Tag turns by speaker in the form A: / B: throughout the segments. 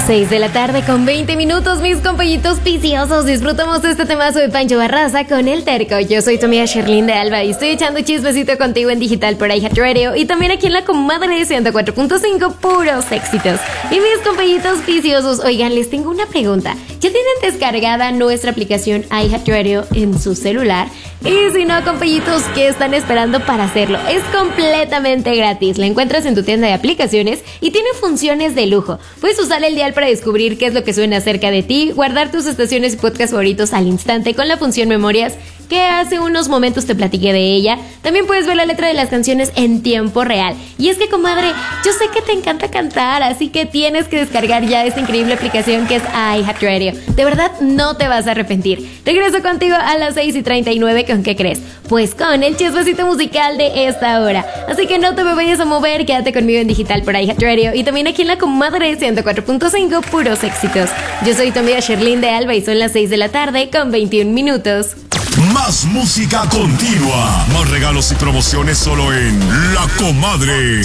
A: 6 de la tarde con 20 minutos, mis compañitos viciosos. Disfrutamos de este temazo de Pancho Barraza con El Terco. Yo soy tu amiga Sherlyn de Alba y estoy echando chismecito contigo en digital por iHeartRadio y también aquí en la comadre de 104.5, puros éxitos. Y mis compañitos viciosos, oigan, les tengo una pregunta. ¿Ya tienen descargada nuestra aplicación iHeartRadio en su celular? Y si no, compañitos, ¿qué están esperando para hacerlo? Es completamente gratis. La encuentras en tu tienda de aplicaciones y tiene funciones de lujo. Puedes usar el dial para descubrir qué es lo que suena cerca de ti, guardar tus estaciones y podcasts favoritos al instante con la función Memorias, que hace unos momentos te platiqué de ella. También puedes ver la letra de las canciones en tiempo real. Y es que, comadre, yo sé que te encanta cantar, así que tienes que descargar ya esta increíble aplicación que es iHeartRadio. De verdad, no te vas a arrepentir. Regreso contigo a las 6:39. ¿Con qué crees? Pues con el chismecito musical de esta hora. Así que no te me vayas a mover, quédate conmigo en digital por iHeartRadio y también aquí en la comadre 104.5, puros éxitos. Yo soy tu amiga Sherlyn de Alba y son las 6 de la tarde con 21 minutos.
B: Más música continua, más regalos y promociones solo en La Comadre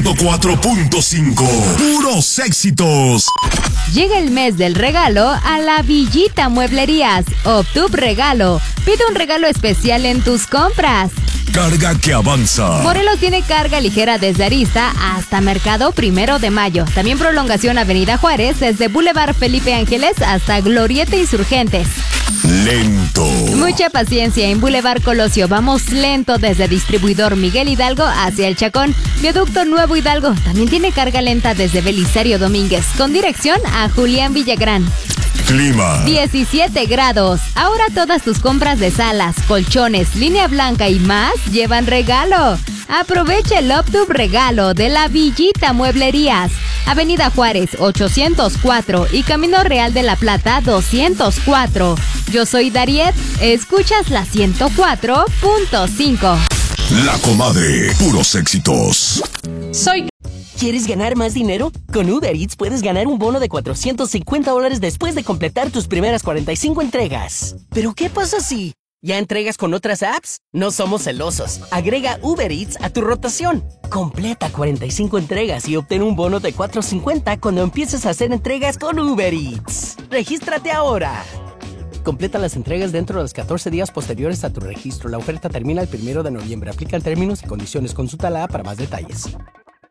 B: 104.5, puros éxitos.
C: Llega el mes del regalo a la Villita Mueblerías. Obtub Regalo. Pide un regalo especial en tus compras.
B: Carga que avanza.
C: Morelos tiene carga ligera desde Arista hasta Mercado 1 de Mayo. También prolongación Avenida Juárez desde Boulevard Felipe Ángeles hasta Glorieta Insurgentes.
B: Lento.
C: Mucha paciencia en Boulevard Colosio. Vamos lento desde Distribuidor Miguel Hidalgo hacia El Chacón. Viaducto Nuevo Hidalgo. También tiene carga lenta desde Belisario Domínguez con dirección a Julián Villagrán.
B: Clima.
C: 17 grados. Ahora todas tus compras de salas, colchones, línea blanca y más llevan regalo. Aprovecha el Obtub Regalo de la Villita Mueblerías. Avenida Juárez 804 y Camino Real de la Plata 204. Yo soy Dariet. Escuchas la 104.5.
B: La Comadre, puros éxitos.
D: ¿Quieres ganar más dinero? Con Uber Eats puedes ganar un bono de $450 después de completar tus primeras 45 entregas. ¿Pero qué pasa si ya entregas con otras apps? No somos celosos. Agrega Uber Eats a tu rotación. Completa 45 entregas y obtén un bono de $450 cuando empieces a hacer entregas con Uber Eats. ¡Regístrate ahora! Completa las entregas dentro de los 14 días posteriores a tu registro. La oferta termina el 1 de noviembre. Aplican términos y condiciones. Consulta la app para más detalles.